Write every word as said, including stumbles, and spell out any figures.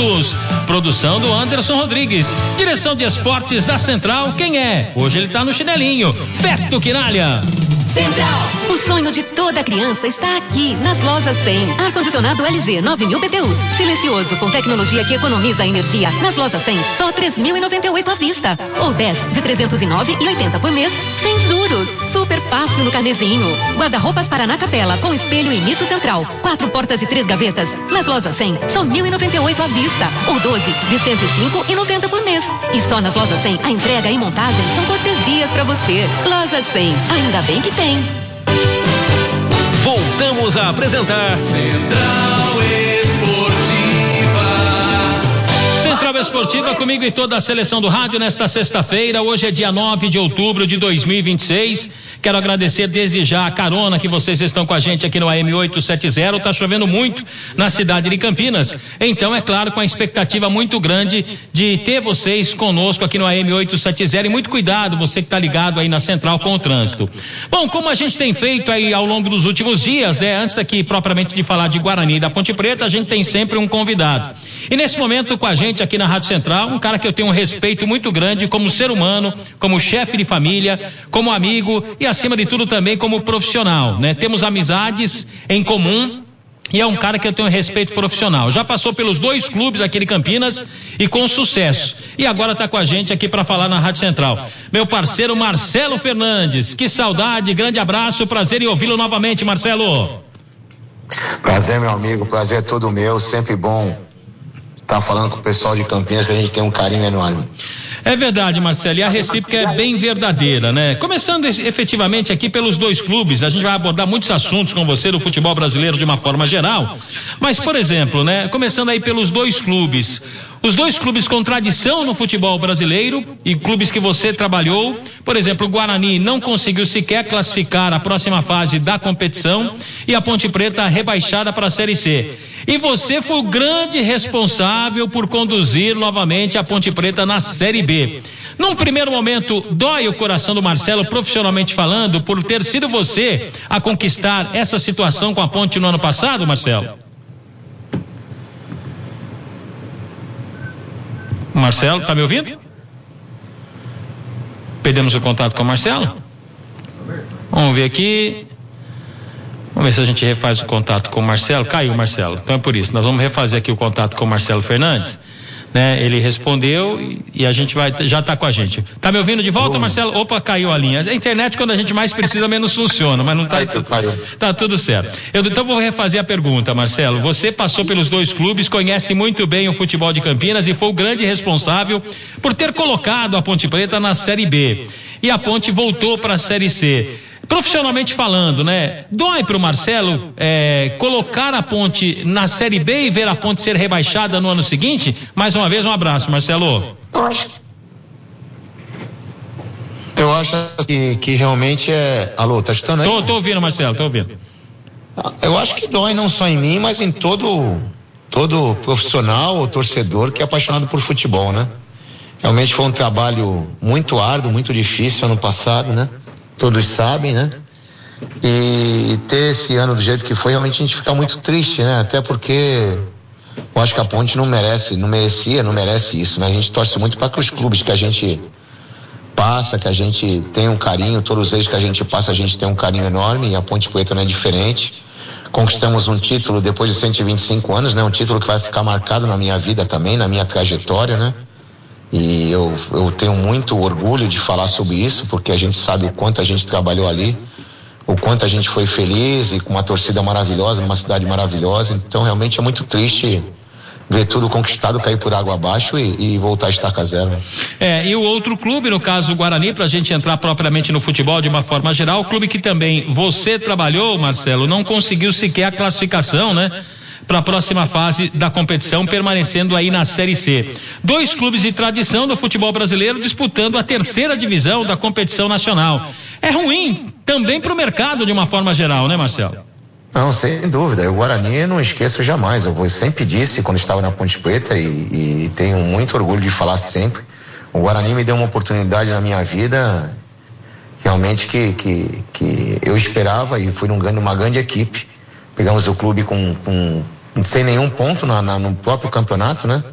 Santos. Produção do Anderson Rodrigues. Direção de esportes da Central, quem é? Hoje ele tá no chinelinho. Beto Quinalha. Central. O sonho de toda criança está aqui, nas lojas cem. Ar-condicionado L G nove mil B T Us. Silencioso, com tecnologia que economiza energia. Nas lojas cem, só três mil e noventa e oito à vista. Ou dez de trezentos e nove e oitenta por mês, sem juros. Super fácil no carnezinho. Guarda-roupas Paraná Capela, com espelho e nicho central. Quatro portas e três gavetas. Nas lojas cem, só mil e noventa e oito à vista. Ou doze de cento e cinco e noventa por mês. E só nas lojas cem, a entrega e montagem são cortesias pra você. Lojas cem, ainda bem que tem. Voltamos a apresentar Central Esportiva. Central Esportiva comigo e toda a seleção do rádio nesta sexta-feira. Hoje é dia nove de outubro de dois mil e vinte e seis. Quero agradecer desde já a carona que vocês estão com a gente aqui no A M oitocentos e setenta. Tá chovendo muito na cidade de Campinas. Então, é claro, com a expectativa muito grande de ter vocês conosco aqui no A M oitocentos e setenta. E muito cuidado, você que tá ligado aí na Central com o trânsito. Bom, como a gente tem feito aí ao longo dos últimos dias, né? Antes aqui propriamente de falar de Guarani e da Ponte Preta, a gente tem sempre um convidado. E nesse momento com a gente aqui na Rádio Central, um cara que eu tenho um respeito muito grande como ser humano, como chefe de família, como amigo e acima de tudo também como profissional, né? Temos amizades em comum e é um cara que eu tenho um respeito profissional. Já passou pelos dois clubes aqui de Campinas e com sucesso. E agora está com a gente aqui para falar na Rádio Central. Meu parceiro Marcelo Fernandes. Que saudade, grande abraço, prazer em ouvi-lo novamente, Marcelo. Prazer, meu amigo, prazer é todo meu, sempre bom estar falando com o pessoal de Campinas, que a gente tem um carinho enorme. É verdade, Marcelo, e a recíproca é bem verdadeira, né? Começando efetivamente aqui pelos dois clubes, a gente vai abordar muitos assuntos com você do futebol brasileiro de uma forma geral, mas, por exemplo, né? Começando aí pelos dois clubes, os dois clubes com tradição no futebol brasileiro e clubes que você trabalhou, por exemplo, o Guarani não conseguiu sequer classificar a próxima fase da competição e a Ponte Preta rebaixada para a Série C. E você foi o grande responsável por conduzir novamente a Ponte Preta na Série B. Num primeiro momento, dói o coração do Marcelo, profissionalmente falando, por ter sido você a conquistar essa situação com a Ponte no ano passado, Marcelo? Marcelo, tá me ouvindo? Perdemos o contato com o Marcelo? Vamos ver aqui. Vamos ver se a gente refaz o contato com o Marcelo. Caiu, Marcelo. Então é por isso. Nós vamos refazer aqui o contato com o Marcelo Fernandes. Né? Ele respondeu e, e a gente vai, já está com a gente. Tá me ouvindo de volta, Marcelo? Opa, caiu a linha. A internet, quando a gente mais precisa, menos funciona, mas não tá, tá tudo certo. Eu então vou refazer a pergunta, Marcelo. Você passou pelos dois clubes, conhece muito bem o futebol de Campinas e foi o grande responsável por ter colocado a Ponte Preta na Série B. E a Ponte voltou para a Série C. Profissionalmente falando, né? Dói pro Marcelo é, colocar a Ponte na Série B e ver a Ponte ser rebaixada no ano seguinte? Mais uma vez, um abraço, Marcelo. Eu acho, eu acho que, que realmente é... Alô, tá escutando aí? Tô, tô ouvindo, Marcelo, tô ouvindo. Eu acho que dói não só em mim, mas em todo, todo profissional ou torcedor que é apaixonado por futebol, né? Realmente foi um trabalho muito árduo, muito difícil ano passado, né? Todos sabem, né? E ter esse ano do jeito que foi, realmente a gente fica muito triste, né? Até porque eu acho que a Ponte não merece, não merecia, não merece isso, né? A gente torce muito para que os clubes que a gente passa, que a gente tem um carinho, todos eles que a gente passa, a gente tem um carinho enorme, e a Ponte Preta não é diferente. Conquistamos um título depois de cento e vinte e cinco anos, né? Um título que vai ficar marcado na minha vida também, na minha trajetória, né? E eu, eu tenho muito orgulho de falar sobre isso, porque a gente sabe o quanto a gente trabalhou ali, o quanto a gente foi feliz e com uma torcida maravilhosa, uma cidade maravilhosa. Então realmente é muito triste ver tudo conquistado cair por água abaixo e, e voltar a estaca zero. É, e o outro clube, no caso o Guarani, pra gente entrar propriamente no futebol de uma forma geral, o clube que também você trabalhou, Marcelo, não conseguiu sequer a classificação, né? Para a próxima fase da competição, permanecendo aí na Série C. Dois clubes de tradição do futebol brasileiro disputando a terceira divisão da competição nacional. É ruim também para o mercado de uma forma geral, né, Marcelo? Não, sem dúvida. O Guarani eu não esqueço jamais. Eu sempre disse quando estava na Ponte Preta e, e tenho muito orgulho de falar sempre. O Guarani me deu uma oportunidade na minha vida realmente que, que, que eu esperava e fui num, numa grande equipe. Pegamos o clube com, com sem nenhum ponto na, na, no próprio campeonato, né?